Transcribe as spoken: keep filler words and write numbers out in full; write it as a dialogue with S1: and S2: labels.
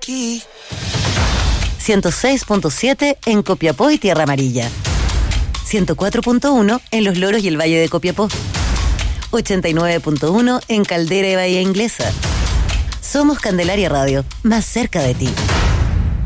S1: aquí.
S2: ciento seis punto siete en Copiapó y Tierra Amarilla. ciento cuatro punto uno en Los Loros y el Valle de Copiapó. ochenta y nueve punto uno en Caldera y Bahía Inglesa. Somos Candelaria Radio, más cerca de ti.